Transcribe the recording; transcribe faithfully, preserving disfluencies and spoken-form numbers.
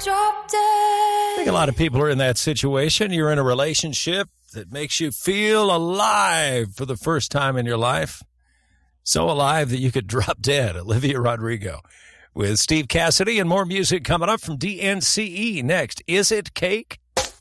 drop dead. I think a lot of people are in that situation. You're in a relationship that makes you feel alive for the first time in your life. So alive that you could drop dead. Olivia Rodrigo with Steve Cassidy and more music coming up from D N C E next. Is it cake?